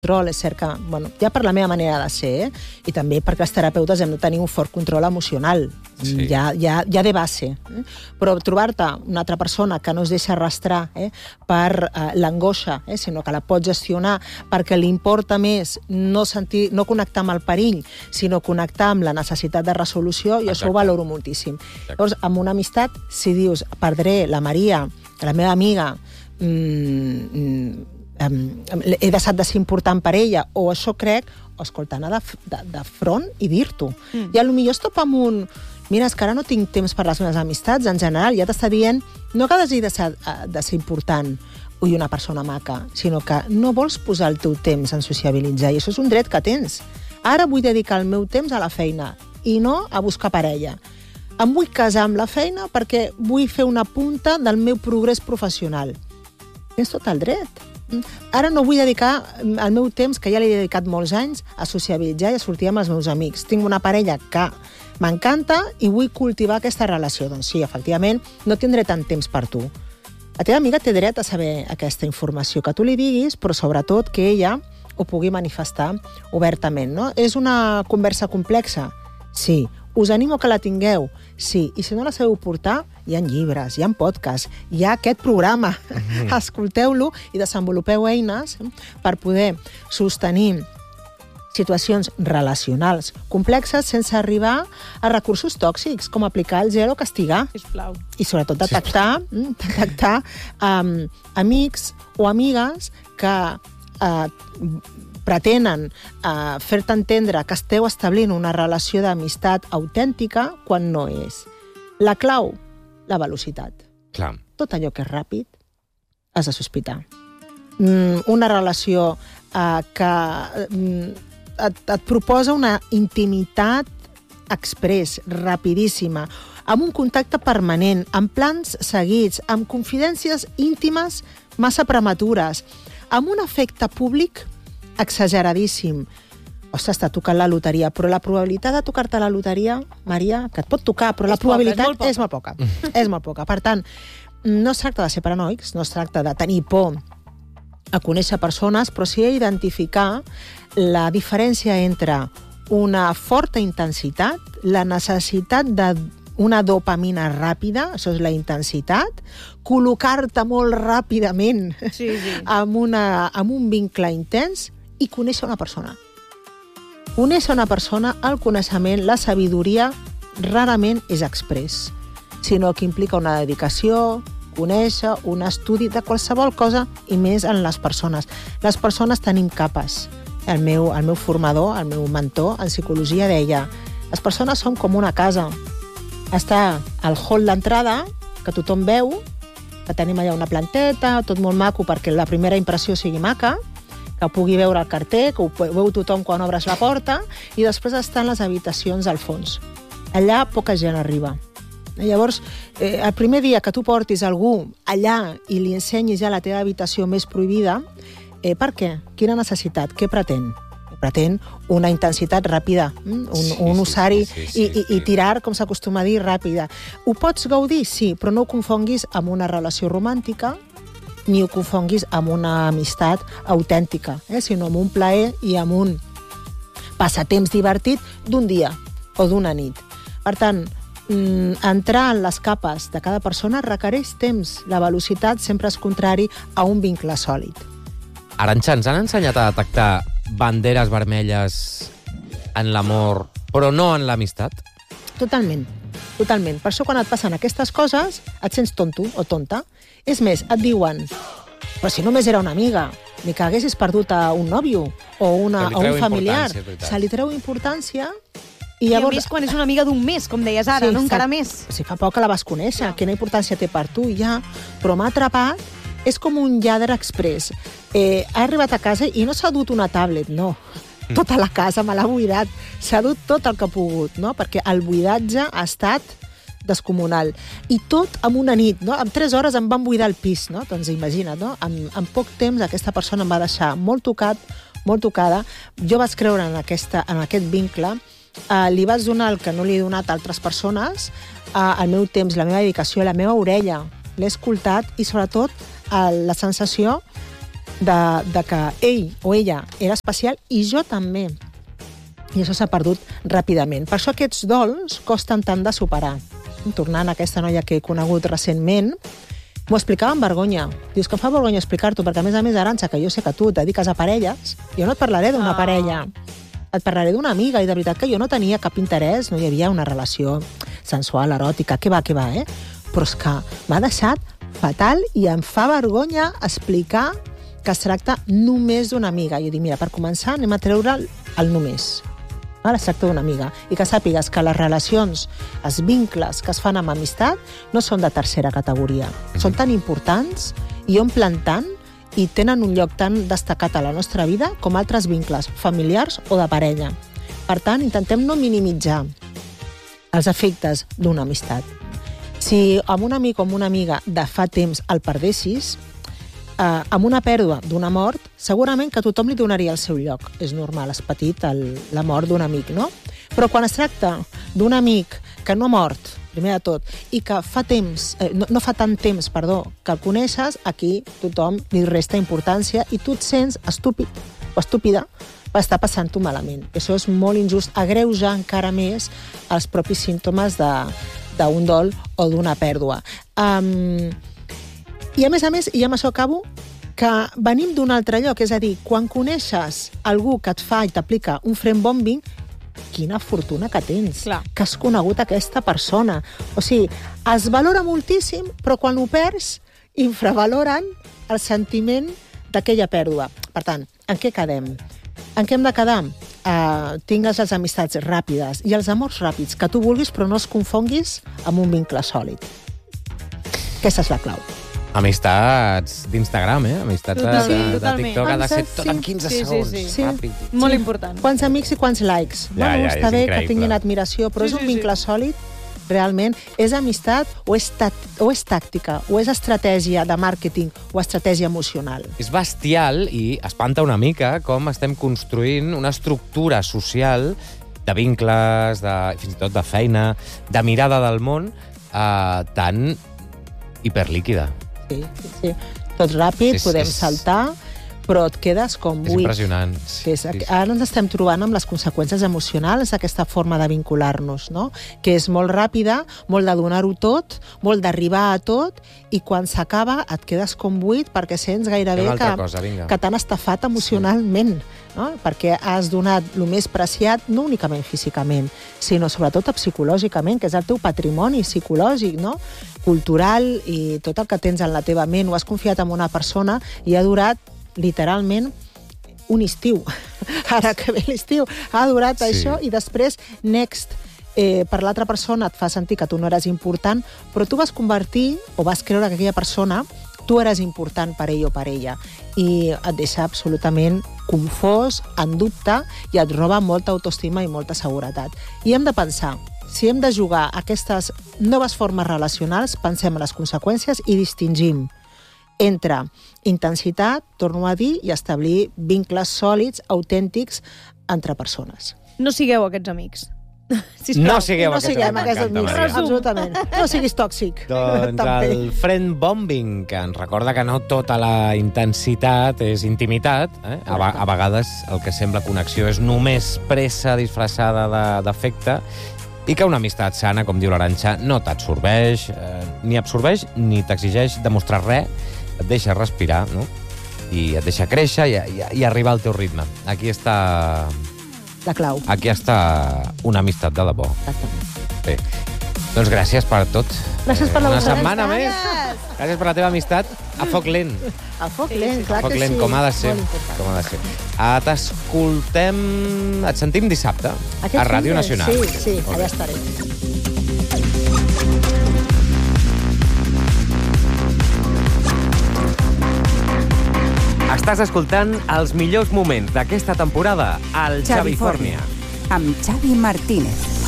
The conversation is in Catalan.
control, és cert que, ja per la meva manera de ser, i també perquè els terapeutes hem de tenir un fort control emocional, ja de base. Però trobar-te una altra persona que no es deixa arrastrar per l'angoixa, sinó que la pot gestionar perquè li importa més no connectar amb el perill, sinó connectar amb la necessitat de resolució, i això ho valoro moltíssim. Llavors, amb una amistat, si dius, perdré la Maria, la meva amiga, he deixat de ser important per ella, o això crec, escolta, anar de front i dir-t'ho. I potser es topa amb un... Mira, és que ara no tinc temps per les meves amistats, en general, ja t'està dient no que has de ser important i una persona maca, sinó que no vols posar el teu temps en sociabilitzar, i això és un dret que tens. Ara vull dedicar el meu temps a la feina i no a buscar parella. Em vull casar amb la feina perquè vull fer una punta del meu progrés professional. Tens tot el dret. Ara no vull dedicar el meu temps, que ja l'he dedicat molts anys, a sociabilitzar i a sortir amb els meus amics. Tinc una parella que m'encanta i vull cultivar aquesta relació. Doncs sí, efectivament, no tindré tant temps per tu. La teva amiga té dret a saber aquesta informació, que tu li diguis, però sobretot que ella ho pugui manifestar obertament, no? És una conversa complexa? Sí. Us animo que la tingueu? Sí. I si no la sabeu portar, hi ha llibres, hi ha podcasts, hi ha aquest programa. Escolteu-lo i desenvolupeu eines per poder sostenir situacions relacionals complexes sense arribar a recursos tòxics, com aplicar el gel o castigar. Sisplau. I sobretot detectar amics o amigues que pretenen fer-te entendre que esteu establint una relació d'amistat autèntica quan no és. La clau, la velocitat. Clar. Tot allò que és ràpid has de sospitar. Una relació que et proposa una intimitat express, rapidíssima, amb un contacte permanent, amb plans seguits, amb confidències íntimes massa prematures, amb un efecte públic exageradíssim. Ostres, t'ha tocat la loteria, però la probabilitat de tocar-te la loteria, Maria, que et pot tocar, però la probabilitat és molt poca. És molt poca. Per tant, no es tracta de ser paranoics, no es tracta de tenir por a conèixer persones, però sí a identificar la diferència entre una forta intensitat, la necessitat d'una dopamina ràpida, això és la intensitat, col·locar-te molt ràpidament amb un vincle intens i conèixer una persona. Conèixer una persona, el coneixement, la sabidoria, rarament és express, sinó que implica una dedicació, conèixer, un estudi de qualsevol cosa i més en les persones. Les persones tenim capes. El meu formador, el meu mentor en psicologia deia: les persones som com una casa. Està al hall d'entrada, que tothom veu, que tenim allà una planteta, tot molt maco perquè la primera impressió sigui maca, que pugui veure el carter, que ho veu tothom quan obres la porta, i després estan les habitacions al fons. Allà poca gent arriba. Llavors, el primer dia que tu portis algú allà i li ensenyis ja la teva habitació més prohibida, per què? Quina necessitat? Què pretén? Pretén una intensitat ràpida, un usar-hi i tirar, com s'acostuma a dir, ràpida. Ho pots gaudir? Sí, però no ho confonguis amb una relació romàntica ni ho confonguis amb una amistat autèntica, sinó amb un plaer i amb un passatemps divertit d'un dia o d'una nit. Per tant, entrar en les capes de cada persona requereix temps. La velocitat sempre és contrari a un vincle sòlid. Arantxa, ens han ensenyat a detectar banderes vermelles en l'amor, però no en l'amistat? Totalment, totalment. Per això quan et passen aquestes coses et sents tonto o tonta. És més, et diuen, però si només era una amiga, ni que haguessis perdut a un nòvio o un familiar. Se li treu importància. I llavors, a més, quan és una amiga d'un mes, com deies ara, no encara més. Si fa poc que la vas conèixer, quina importància té per tu, ja. Però m'ha atrapat, és com un lladre express. Ha arribat a casa i no s'ha dut una tablet, no. Tota la casa me l'ha buidat. S'ha dut tot el que ha pogut, no? Perquè el buidatge ha estat descomunal. I tot en una nit, no? En 3 hores em van buidar el pis, no? Doncs imagina't, no? En poc temps aquesta persona em va deixar molt tocat, molt tocada. Jo vaig creure en aquest vincle. Li vaig donar el que no li he donat a altres persones, el meu temps, la meva dedicació, la meva orella. L'he escoltat i, sobretot, la sensació de que ell o ella era especial i jo també. I això s'ha perdut ràpidament. Per això aquests dols costen tant de superar. Tornant a aquesta noia que he conegut recentment, m'ho explicava amb vergonya. Dius que em fa vergonya explicar-t'ho, perquè a més, Arantxa, que jo sé que tu et dediques a parelles, jo no et parlaré d'una parella, et parlaré d'una amiga, i de veritat que jo no tenia cap interès, no hi havia una relació sensual, eròtica, què va, però és que m'ha deixat fatal i em fa vergonya explicar que es tracta només d'una amiga. Jo dic, mira, per començar anem a treure el només. Ara es tracta d'una amiga. I que sàpigues que les relacions, els vincles que es fan amb amistat no són de tercera categoria. Són tan importants i omplen tant i tenen un lloc tan destacat a la nostra vida com altres vincles familiars o de parella. Per tant, intentem no minimitzar els efectes d'una amistat. Si amb un amic o amb una amiga de fa temps el perdessis, amb una pèrdua d'una mort, segurament que tothom li donaria el seu lloc. És normal, és petit la mort d'un amic, no? Però quan es tracta d'un amic que no ha mort, primer de tot, i que fa temps, no fa tant temps, que el coneixes, aquí tothom li resta importància i tu et sents estúpid o estúpida per estar passant-ho malament. Això és molt injust, agreuja encara més els propis símptomes d'un dol o d'una pèrdua. I a més, i amb això acabo, que venim d'un altre lloc, és a dir, quan coneixes algú que et fa i t'aplica un friend bombing, quina fortuna que tens, Clar. que has conegut aquesta persona. O sigui, es valora moltíssim, però quan ho perds, infravaloren el sentiment d'aquella pèrdua. Per tant, en què quedem? En què hem de quedar? Tingues les amistats ràpides i els amors ràpids, que tu vulguis, però no els confonguis amb un vincle sòlid. Aquesta és la clau. Amistats d'Instagram, Amistats de Totalment. TikTok, ha de ser tot en Sí, 15 sí, segons. sí. Ràpid. Molt important. Quants amics i quants likes. Ja, Està és bé increïble. que tinguin admiració, però és un vincle sòlid, realment. És amistat o és tàctica, o és estratègia de màrqueting o estratègia emocional? És bestial i espanta una mica com estem construint una estructura social de vincles, fins i tot de feina, de mirada del món, tan hiperlíquida. Sí. Tot ràpid, podem és- saltar, però et quedes com És buit. impressionant. Ara ens estem trobant amb les conseqüències emocionals d'aquesta forma de vincular-nos, no? Que és molt ràpida, molt de donar-ho tot, molt d'arribar a tot, i quan s'acaba et quedes com buit perquè sents gairebé Una altra cosa, vinga. que t'han estafat emocionalment, no? Perquè has donat el més preciat, no únicament físicament, sinó sobretot psicològicament, que és el teu patrimoni psicològic, no? Cultural, i tot el que tens en la teva ment. Ho has confiat en una persona i ha durat literalment un estiu. Ara que ve l'estiu, ha durat això, i després, next, per l'altra persona et fa sentir que tu no eres important, però tu vas convertir, o vas creure que aquella persona, tu eres important per ell o per ella, i et deixa absolutament confós, en dubte, i et roba molta autoestima i molta seguretat. I hem de pensar, si hem de jugar aquestes noves formes relacionals, pensem en les conseqüències i distingim entre intensitat, torno a dir, i establir vincles sòlids, autèntics, entre persones. No sigueu aquests amics. No sigueu No aquests siguem amics. aquests amics, M'encanta, Maria. absolutament. No siguis tòxic. Doncs També. el friend bombing, que ens recorda que no tota la intensitat és intimitat. A vegades el que sembla connexió és només pressa disfressada d'afecte, i que una amistat sana, com diu l'Arantxa, no t'absorbeix, ni absorbeix ni t'exigeix demostrar res, et deixa respirar, no? I et deixa créixer i arribar al teu ritme. Aquí està una amistat de debò. Exactament. Bé, doncs gràcies per tot. Gràcies per la Una vostra setmana amistat. més. Gràcies per la teva amistat a foc lent. A foc lent, clar Foc que lent, sí. com ha de ser. Molt important. Com ha de ser. T'escoltem... Et sentim dissabte a Ràdio Nacional. Sí, Molt allà bé. estarem. Estàs escoltant els millors moments d'aquesta temporada al Xavi Fórnia. amb Xavi Martínez.